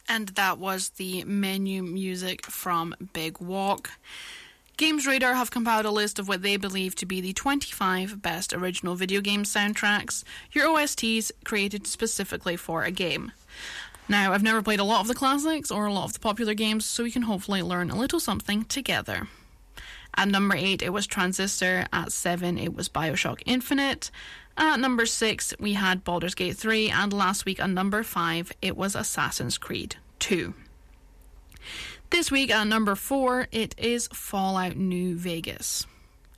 And that was the menu music from Big Walk. Games Radar have compiled a list of what they believe to be the 25 best original video game soundtracks, your OSTs created specifically for a game. Now, I've never played a lot of the classics or a lot of the popular games, so we can hopefully learn a little something together. At number 8, it was Transistor. At 7, it was Bioshock Infinite. At number 6, we had Baldur's Gate 3. And last week, at number 5, it was Assassin's Creed 2. This week, at number 4, it is Fallout New Vegas.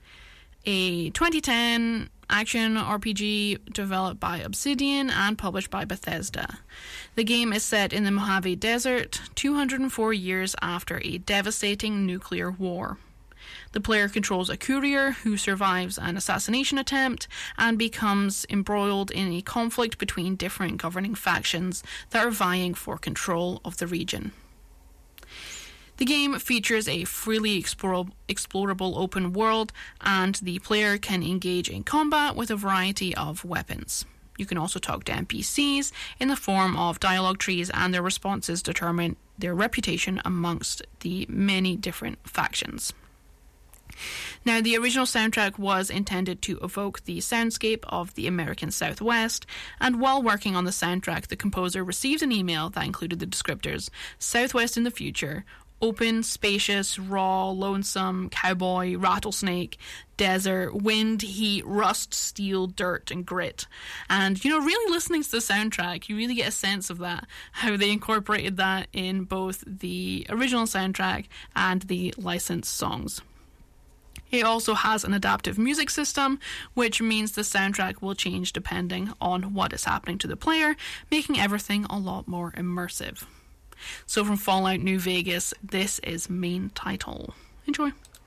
A 2010 action RPG developed by Obsidian and published by Bethesda. The game is set in the Mojave Desert, 204 years after a devastating nuclear war. The player controls a courier who survives an assassination attempt and becomes embroiled in a conflict between different governing factions that are vying for control of the region. The game features a freely explorable open world, and the player can engage in combat with a variety of weapons. You can also talk to NPCs in the form of dialogue trees, and their responses determine their reputation amongst the many different factions. Now, the original soundtrack was intended to evoke the soundscape of the American Southwest, and while working on the soundtrack, the composer received an email that included the descriptors Southwest in the future, open, spacious, raw, lonesome, cowboy, rattlesnake, desert, wind, heat, rust, steel, dirt, and grit. And, really listening to the soundtrack, you really get a sense of that, how they incorporated that in both the original soundtrack and the licensed songs. It also has an adaptive music system, which means the soundtrack will change depending on what is happening to the player, making everything a lot more immersive. So from Fallout New Vegas, this is Main Title. Enjoy.